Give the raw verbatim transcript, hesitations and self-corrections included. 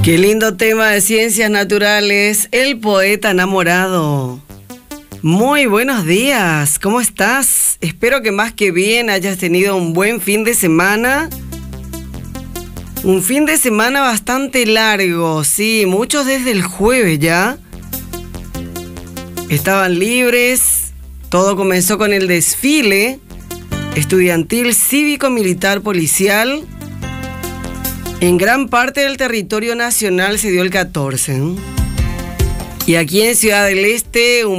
Qué lindo tema de ciencias naturales, el poeta enamorado. Muy buenos días, ¿cómo estás? Espero que más que bien hayas tenido un buen fin de semana. Un fin de semana bastante largo, sí, muchos desde el jueves ya. Estaban libres, todo comenzó con el desfile estudiantil, cívico, militar, policial. En gran parte del territorio nacional se dio el catorce, ¿no? Y aquí en Ciudad del Este, un